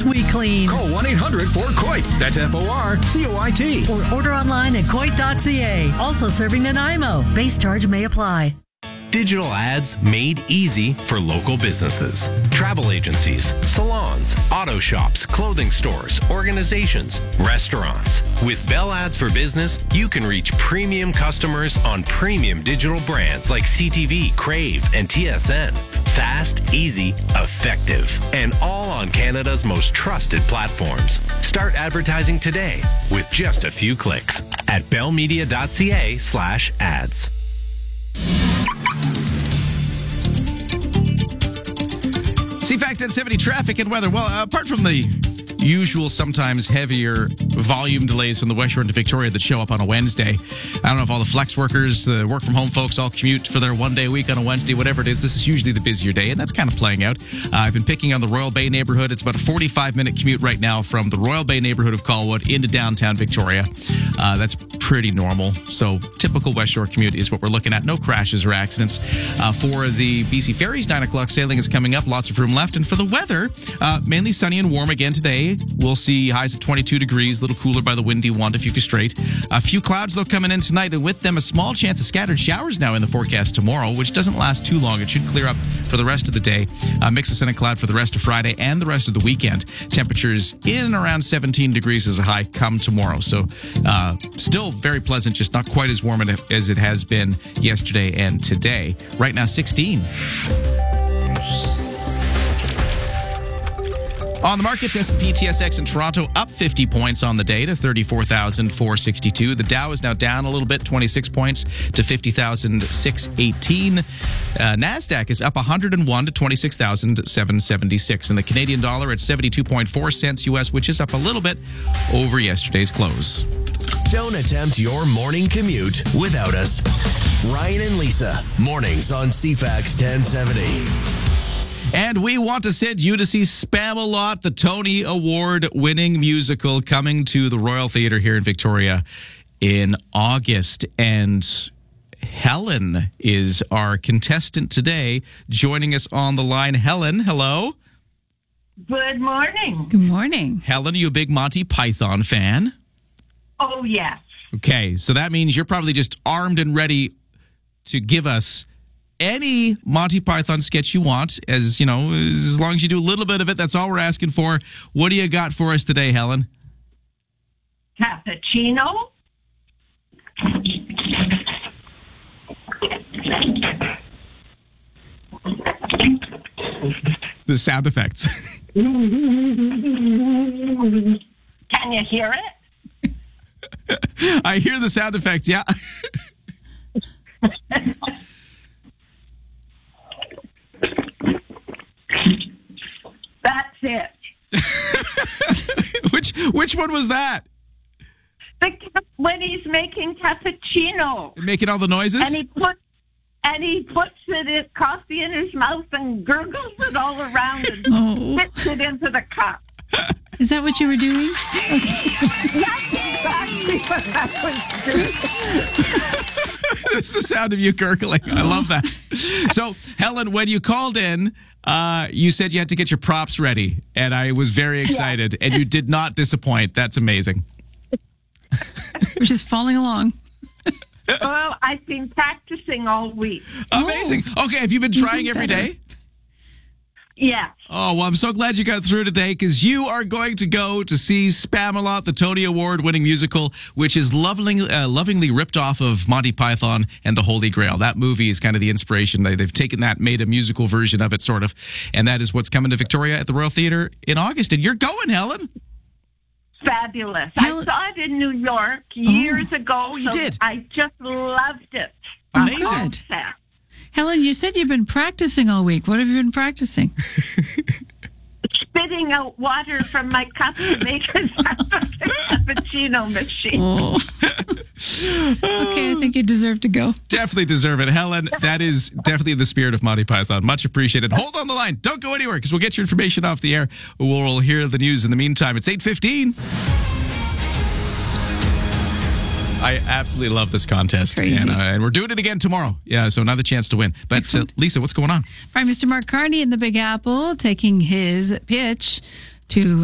we clean. Call 1-800-4COIT. That's FORCOIT. Or order online at coit.ca. Also serving Nanaimo. Base charge may apply. Digital ads made easy for local businesses. Travel agencies, salons, auto shops, clothing stores, organizations, restaurants. With Bell Ads for Business, you can reach premium customers on premium digital brands like CTV, Crave, and TSN. Fast, easy, effective, and all on Canada's most trusted platforms. Start advertising today with just a few clicks at bellmedia.ca/ads. CFAX 1070 traffic and weather. Well, apart from the usual, sometimes heavier volume delays from the West Shore into Victoria that show up on a Wednesday. I don't know if all the flex workers, the work from home folks all commute for their one day a week on a Wednesday, whatever it is. This is usually the busier day, and that's kind of playing out. I've been picking on the Royal Bay neighborhood. It's about a 45-minute commute right now from the Royal Bay neighborhood of Colwood into downtown Victoria. That's pretty normal. So typical West Shore commute is what we're looking at. No crashes or accidents. For the BC Ferries, 9 o'clock sailing is coming up. Lots of room left. And for the weather, mainly sunny and warm again today. We'll see highs of 22 degrees, a little cooler by the windy one to Fuca Strait. A few clouds, though, coming in tonight, and with them a small chance of scattered showers now in the forecast tomorrow, which doesn't last too long. It should clear up for the rest of the day. A mix of sun and cloud for the rest of Friday and the rest of the weekend. Temperatures in and around 17 degrees as a high come tomorrow. So still very pleasant, just not quite as warm as it has been yesterday and today. Right now, 16. On the markets, S&P TSX in Toronto up 50 points on the day to 34,462. The Dow is now down a little bit, 26 points to 50,618. NASDAQ is up 101 to 26,776. And the Canadian dollar at 72.4 cents US, which is up a little bit over yesterday's close. Don't attempt your morning commute without us. Ryan and Lisa, mornings on CFAX 1070. And we want to send you to see Spamalot, the Tony Award-winning musical coming to the Royal Theatre here in Victoria in August. And Helen is our contestant today, joining us on the line. Helen, hello. Good morning. Good morning. Helen, are you a big Monty Python fan? Oh, yes. Okay, so that means you're probably just armed and ready to give us any Monty Python sketch you want, as you know, as long as you do a little bit of it. That's all we're asking for. What do you got for us today, Helen? Cappuccino. The sound effects. Can you hear it? I hear the sound effects, yeah. That's it. Which one was that? When he's making cappuccino. Making all the noises? And he puts coffee in his mouth and gurgles it all around and spits it into the cup. Is that what you were doing? That's exactly what I was doing. It's the sound of you gurgling. I love that. So, Helen, when you called in, you said you had to get your props ready, and I was very excited, and you did not disappoint. That's amazing. We're just following along. Well, I've been practicing all week. Amazing. Okay, have you been trying every day? Yeah. Oh, well, I'm so glad you got through today, because you are going to go to see Spamalot, the Tony Award-winning musical, which is lovingly ripped off of Monty Python and the Holy Grail. That movie is kind of the inspiration. They've taken that, made a musical version of it, sort of, and that is what's coming to Victoria at the Royal Theatre in August. And you're going, Helen. Fabulous. I saw it in New York years ago. Oh, you did? I just loved it. Amazing. Helen, you said you've been practicing all week. What have you been practicing? Spitting out water from my cup to make a cappuccino machine. Oh. Okay, I think you deserve to go. Definitely deserve it. Helen, that is definitely in the spirit of Monty Python. Much appreciated. Hold on the line. Don't go anywhere, because we'll get your information off the air. We'll hear the news in the meantime. It's 8:15. I absolutely love this contest. Crazy. And we're doing it again tomorrow. Yeah, so another chance to win. But Lisa, what's going on? Prime Minister Mark Carney in the Big Apple taking his pitch to